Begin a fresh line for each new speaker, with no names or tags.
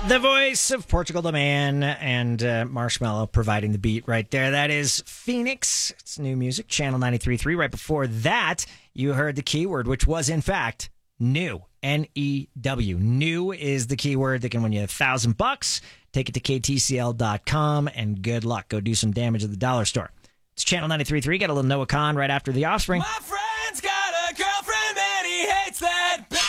The voice of Portugal the Man and Marshmallow providing the beat right there. That is Phoenix. It's new music, Channel 93.3. Right before that, you heard the keyword, which was, in fact, new. N-E-W. New is the keyword that can win you $1,000. Take it to ktcl.com and good luck. Go do some damage at the dollar store. It's Channel 93.3. Got a little Noah Khan right after The Offspring.